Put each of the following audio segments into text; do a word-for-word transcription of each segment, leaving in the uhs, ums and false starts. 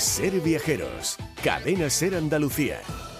Ser Viajeros, Cadena Ser Andalucía.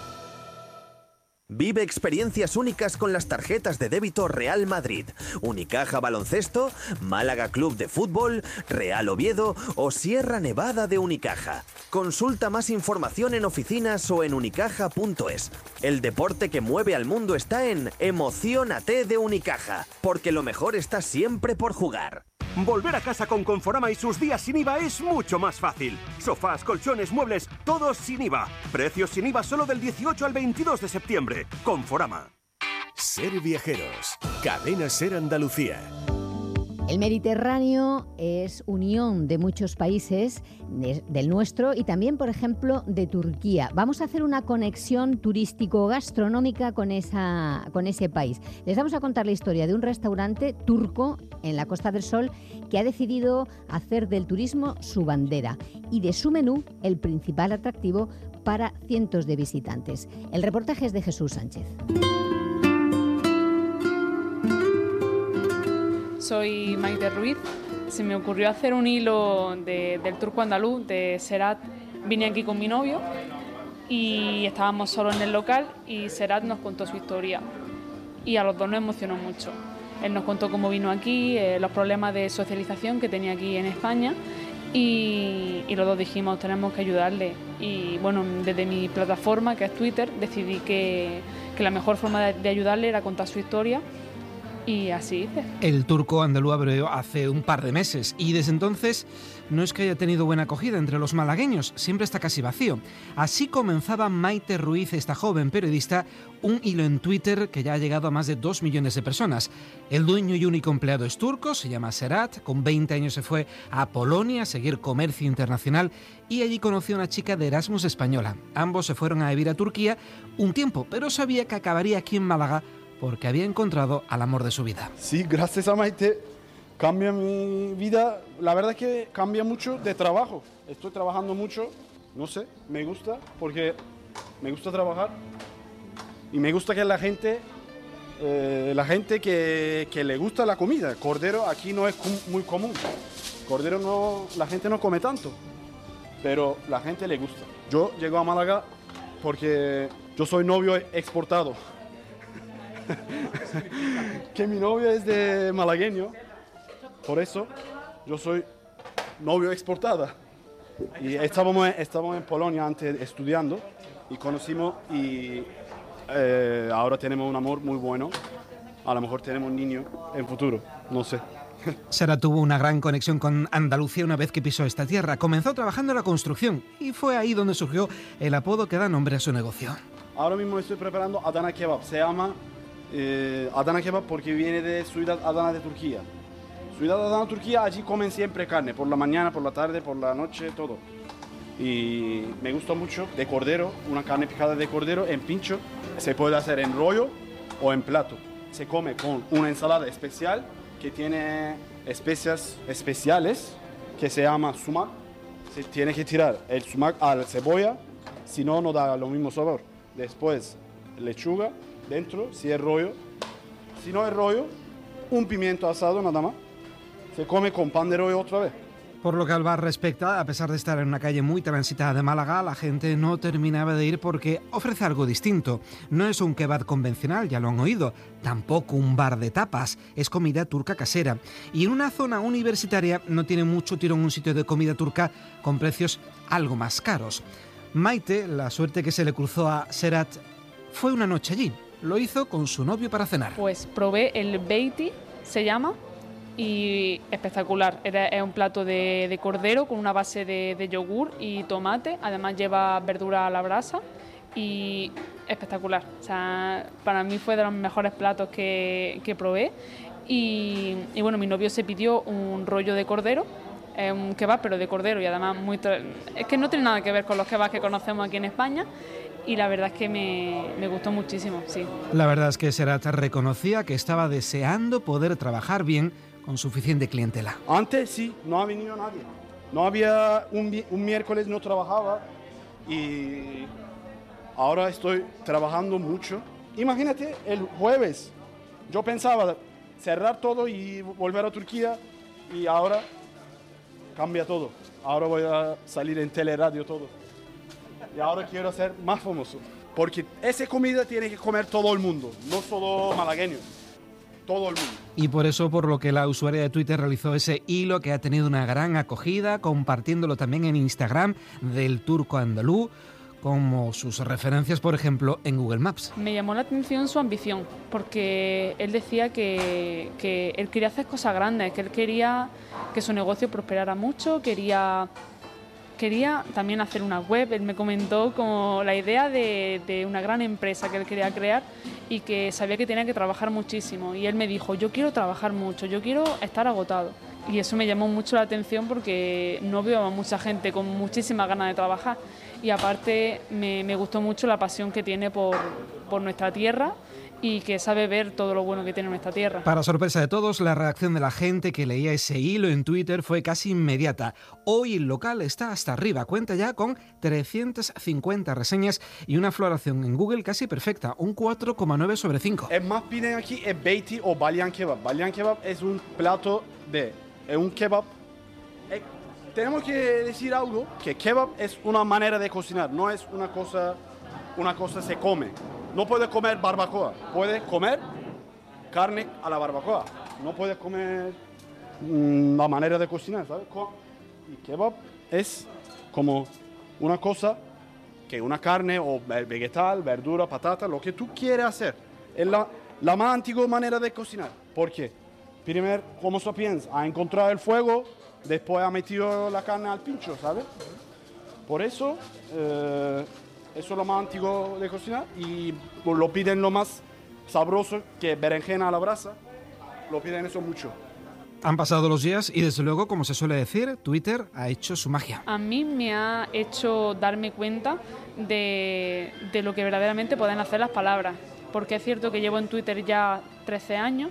Vive experiencias únicas con las tarjetas de débito Real Madrid, Unicaja Baloncesto, Málaga Club de Fútbol, Real Oviedo o Sierra Nevada de Unicaja. Consulta más información en oficinas o en unicaja punto es. El deporte que mueve al mundo está en Emociónate de Unicaja, porque lo mejor está siempre por jugar. Volver a casa con Conforama y sus días sin I V A es mucho más fácil. Sofás, colchones, muebles, todos sin I V A. Precios sin I V A solo del dieciocho al veintidós de septiembre. Conforama. Ser Viajeros, Cadena Ser Andalucía. El Mediterráneo es unión de muchos países, de, del nuestro y también, por ejemplo, de Turquía. Vamos a hacer una conexión turístico-gastronómica con, esa, con ese país. Les vamos a contar la historia de un restaurante turco en la Costa del Sol que ha decidido hacer del turismo su bandera y de su menú el principal atractivo para cientos de visitantes. El reportaje es de Jesús Sánchez. Soy Maite Ruiz. Se me ocurrió hacer un hilo de, del turco andaluz, de Serhat. Vine aquí con mi novio y estábamos solos en el local y Serhat nos contó su historia y a los dos nos emocionó mucho. Él nos contó cómo vino aquí, eh, los problemas de socialización que tenía aquí en España y, y los dos dijimos tenemos que ayudarle. Y bueno, desde mi plataforma, que es Twitter, decidí que, que la mejor forma de, de ayudarle era contar su historia. Y así hice. El turco andaluz abrió hace un par de meses y desde entonces no es que haya tenido buena acogida entre los malagueños, siempre está casi vacío. Así comenzaba Maite Ruiz, esta joven periodista, un hilo en Twitter que ya ha llegado a más de dos millones de personas. El dueño y único empleado es turco, se llama Serhat, con veinte años se fue a Polonia a seguir comercio internacional y allí conoció a una chica de Erasmus española. Ambos se fueron a vivir a Turquía un tiempo, pero sabía que acabaría aquí en Málaga porque había encontrado al amor de su vida. Sí, gracias a Maite cambia mi vida. La verdad es que cambia mucho de trabajo. Estoy trabajando mucho, no sé, me gusta porque me gusta trabajar y me gusta que la gente, eh, la gente que, que le gusta la comida. Cordero aquí no es com- muy común. Cordero no, la gente no come tanto, pero la gente le gusta. Yo llego a Málaga porque yo soy novio exportado. Que mi novio es de malagueño, por eso yo soy novio exportada. Y estábamos, estábamos en Polonia antes estudiando y conocimos y eh, ahora tenemos un amor muy bueno. A lo mejor tenemos un niño en futuro, no sé. Serhat tuvo una gran conexión con Andalucía una vez que pisó esta tierra. Comenzó trabajando en la construcción y fue ahí donde surgió el apodo que da nombre a su negocio. Ahora mismo estoy preparando Adana Kebab. Se llama eh, Adana Kebab porque viene de Ciudad Adana de Turquía. Ciudad Adana, Turquía, allí comen siempre carne, por la mañana, por la tarde, por la noche, todo. Y me gusta mucho de cordero, una carne picada de cordero en pincho. Se puede hacer en rollo o en plato. Se come con una ensalada especial que tiene especias especiales que se llama sumac. Se tiene que tirar el sumac a la cebolla, si no, no da lo mismo sabor. Después, lechuga dentro, si es rollo. Si no es rollo, un pimiento asado nada más. Se come con pan de rollo otra vez. Por lo que al bar respecta, a pesar de estar en una calle muy transitada de Málaga, la gente no terminaba de ir porque ofrece algo distinto. No es un kebab convencional, ya lo han oído, tampoco un bar de tapas, es comida turca casera. Y en una zona universitaria no tiene mucho tirón un sitio de comida turca con precios algo más caros. Maite, la suerte que se le cruzó a Serhat, fue una noche allí. Lo hizo con su novio para cenar. Pues probé el beiti, se llama, y espectacular. Era, es un plato de, de cordero con una base de, de yogur y tomate. Además lleva verdura a la brasa y espectacular. O sea, para mí fue de los mejores platos que, que probé. Y, y bueno, mi novio se pidió un rollo de cordero. Es un kebab, pero de cordero y además muy... Tra- es que no tiene nada que ver con los kebabs que conocemos aquí en España y la verdad es que me, me gustó muchísimo, sí. La verdad es que Serhat reconocía que estaba deseando poder trabajar bien con suficiente clientela. Antes sí, no ha venido nadie. No había un, un miércoles, no trabajaba y ahora estoy trabajando mucho. Imagínate, el jueves yo pensaba cerrar todo y volver a Turquía y ahora cambia todo. Ahora voy a salir en teleradio todo. Y ahora quiero ser más famoso. Porque esa comida tiene que comer todo el mundo, no solo malagueños. Todo el mundo. Y por eso, por lo que la usuaria de Twitter realizó ese hilo que ha tenido una gran acogida, compartiéndolo también en Instagram del turco andaluz, como sus referencias, por ejemplo, en Google Maps. Me llamó la atención su ambición, porque él decía que, que él quería hacer cosas grandes, que él quería que su negocio prosperara mucho, quería... Quería también hacer una web. Él me comentó como la idea de, de una gran empresa que él quería crear y que sabía que tenía que trabajar muchísimo. Y él me dijo, yo quiero trabajar mucho, yo quiero estar agotado. Y eso me llamó mucho la atención porque no veo a mucha gente con muchísimas ganas de trabajar. Y aparte me, me gustó mucho la pasión que tiene por, por nuestra tierra y que sabe ver todo lo bueno que tiene nuestra tierra. Para sorpresa de todos, la reacción de la gente que leía ese hilo en Twitter fue casi inmediata. Hoy el local está hasta arriba, cuenta ya con trescientas cincuenta reseñas y una valoración en Google casi perfecta, un cuatro coma nueve sobre cinco. El más piden aquí es beiti o balyan kebab. Balyan kebab es un plato de... es un kebab. Eh, tenemos que decir algo, que kebab es una manera de cocinar, no es una cosa, una cosa se come. No puedes comer barbacoa, puedes comer carne a la barbacoa. No puedes comer mmm, la manera de cocinar, ¿sabes? Y kebab es como una cosa que una carne o vegetal, verdura, patata, lo que tú quieres hacer. Es la, la más antigua manera de cocinar. ¿Por qué? Primero, Homo sapiens ha encontrado el fuego, después ha metido la carne al pincho, ¿sabes? Por eso... Eh, Eso es lo más antiguo de cocinar y lo piden lo más sabroso, que berenjena a la brasa. Lo piden eso mucho. Han pasado los días y desde luego, como se suele decir, Twitter ha hecho su magia. A mí me ha hecho darme cuenta de, de lo que verdaderamente pueden hacer las palabras. Porque es cierto que llevo en Twitter ya trece años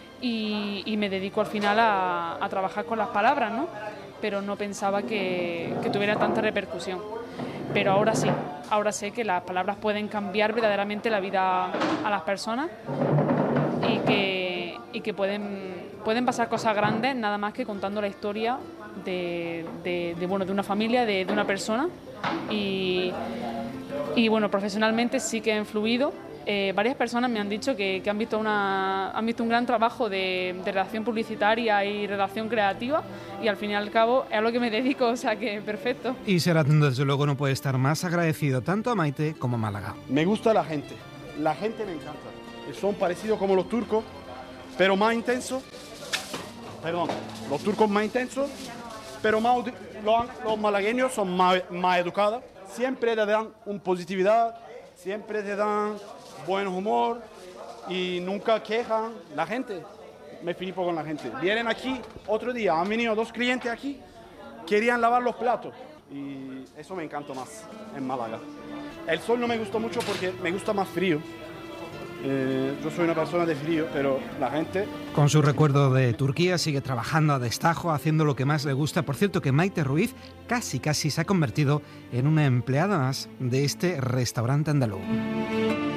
y, y me dedico al final a, a trabajar con las palabras, ¿no? Pero no pensaba que, que tuviera tanta repercusión. Pero ahora sí, ahora sé que las palabras pueden cambiar verdaderamente la vida a las personas y que, y que pueden, pueden pasar cosas grandes nada más que contando la historia de, de, de, bueno, de una familia, de, de una persona. Y, y bueno, profesionalmente sí que he influido. Eh, varias personas me han dicho que, que han, visto una, han visto un gran trabajo de, de redacción publicitaria y redacción creativa y al fin y al cabo es a lo que me dedico, o sea que perfecto. Y Serhat, desde luego, no puede estar más agradecido tanto a Maite como a Málaga. Me gusta la gente, la gente me encanta. Son parecidos como los turcos, pero más intensos. Perdón, los turcos más intensos, pero más, los, los malagueños son más, más educados. Siempre te dan una positividad, siempre te dan buen humor y nunca quejan. La gente, me flipo con la gente. Vienen aquí, otro día han venido dos clientes aquí, querían lavar los platos y eso me encanta más en Málaga. El sol no me gustó mucho porque me gusta más frío. Eh, yo soy una persona de frío, pero la gente... Con su recuerdo de Turquía sigue trabajando a destajo, haciendo lo que más le gusta. Por cierto, que Maite Ruiz casi casi se ha convertido en una empleada más de este restaurante andaluz.